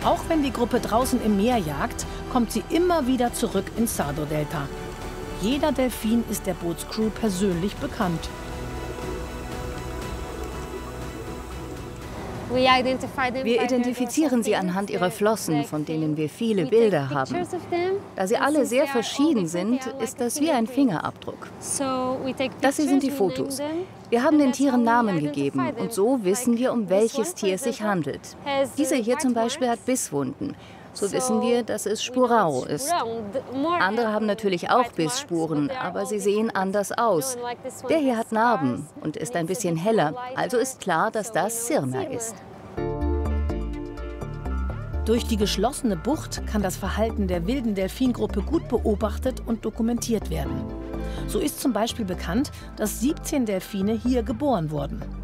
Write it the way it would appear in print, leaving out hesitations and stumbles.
Auch wenn die Gruppe draußen im Meer jagt, kommt sie immer wieder zurück ins Sardo-Delta. Jeder Delfin ist der Bootscrew persönlich bekannt. Wir identifizieren sie anhand ihrer Flossen, von denen wir viele Bilder haben. Da sie alle sehr verschieden sind, ist das wie ein Fingerabdruck. Das hier sind die Fotos. Wir haben den Tieren Namen gegeben und so wissen wir, um welches Tier es sich handelt. Diese hier zum Beispiel hat Bisswunden. So wissen wir, dass es Spurao ist. Andere haben natürlich auch Bissspuren, aber sie sehen anders aus. Der hier hat Narben und ist ein bisschen heller, also ist klar, dass das Sirma ist. Durch die geschlossene Bucht kann das Verhalten der wilden Delfingruppe gut beobachtet und dokumentiert werden. So ist zum Beispiel bekannt, dass 17 Delfine hier geboren wurden.